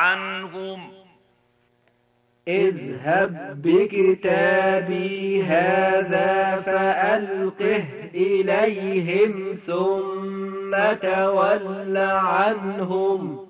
عنهم اذهب بكتابي هذا فألقه إليهم ثم تول عنهم